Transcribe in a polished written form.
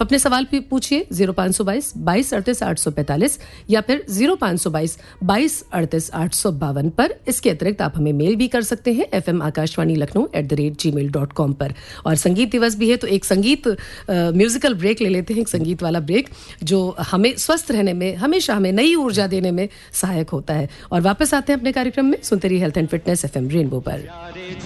अपने सवाल पूछिए 0522 22 38 845 या फिर 0522 22 38 852 पर। इसके अतिरिक्त आप हमें मेल भी कर सकते हैं fmakashvani.lucknow@gmail.com पर। और संगीत दिवस भी है तो एक संगीत म्यूजिकल ब्रेक ले लेते हैं, एक संगीत वाला ब्रेक जो हमें स्वस्थ रहने में, हमेशा हमें नई ऊर्जा देने में सहायक होता है। और वापस आते हैं अपने कार्यक्रम में, सुनते रहिए health and fitness FM rainbow पर।